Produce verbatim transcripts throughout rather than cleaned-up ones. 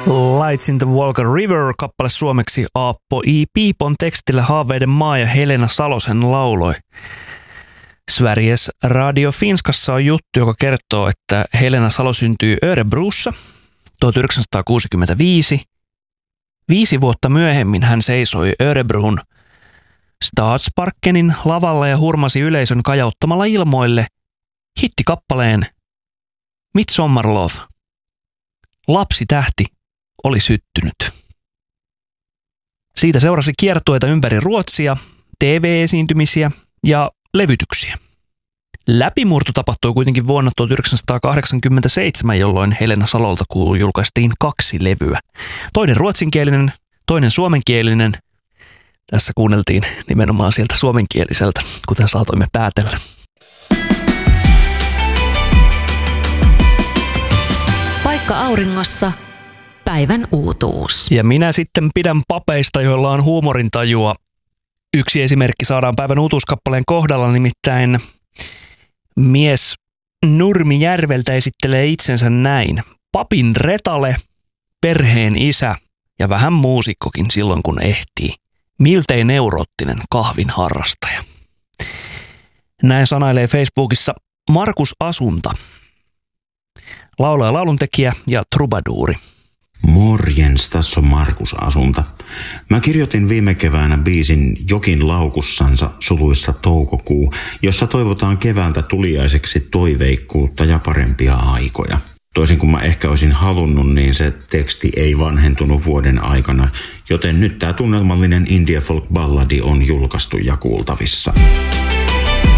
Lights in the Walker River -kappale suomeksi Aappo I. Piipon tekstillä Haaveiden maa ja Helena Salosen lauloi. Sveriges Radio Finskassa on juttu, joka kertoo, että Helena Salo syntyi Örebrossa tuhatyhdeksänsataakuusikymmentäviisi. Viisi vuotta myöhemmin hän seisoi Örebron Stadsparkenin lavalla ja hurmasi yleisön kajauttamalla ilmoille hittikappaleen Midsommar-lov. Lapsitähti oli syttynyt. Siitä seurasi kiertueita ympäri Ruotsia, T V-esiintymisiä ja levytyksiä. Läpimurto tapahtui kuitenkin vuonna tuhatyhdeksänsataakahdeksankymmentäseitsemän, jolloin Helena Salolta julkaistiin kaksi levyä. Toinen ruotsinkielinen, toinen suomenkielinen. Tässä kuunneltiin nimenomaan sieltä suomenkieliseltä, kuten saatoimme päätellä. Paikka auringossa. Päivän uutuus. Ja minä sitten pidän papeista, joilla on huumorintajua. Yksi esimerkki saadaan päivän uutuuskappaleen kohdalla, nimittäin mies Nurmijärveltä esittelee itsensä näin. Papin retale, perheen isä ja vähän muusikkokin silloin kun ehtii. Miltei neuroottinen kahvin harrastaja. Näin sanailee Facebookissa Markus Asunta. Laulaja, lauluntekijä ja trubaduuri. Morjens, tässä on Markus Asunta. Mä kirjoitin viime keväänä biisin Jokin laukussansa suluissa toukokuu, jossa toivotaan keväältä tuliaiseksi toiveikkuutta ja parempia aikoja. Toisin kuin mä ehkä olisin halunnut, niin se teksti ei vanhentunut vuoden aikana, joten nyt tää tunnelmallinen indie folk balladi on julkaistu ja kuultavissa.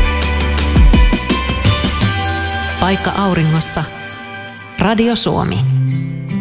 Paikka auringossa. Radio Suomi.